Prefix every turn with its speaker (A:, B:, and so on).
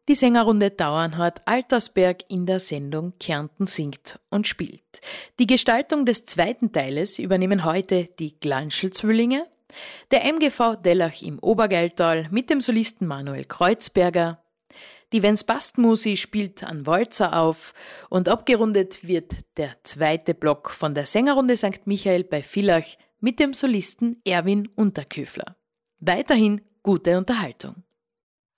A: Die Sängerrunde Dauernhort Altersberg in der Sendung Kärnten singt und spielt. Die Gestaltung des zweiten Teiles übernehmen heute die Glanschl-Zwillinge, der MGV Dellach im Obergeiltal mit dem Solisten Manuel Kreuzberger, die Wenn's-Bast-Musi spielt an Walzer auf und abgerundet wird der zweite Block von der Sängerrunde St. Michael bei Villach mit dem Solisten Erwin Unterköfler. Weiterhin gute Unterhaltung.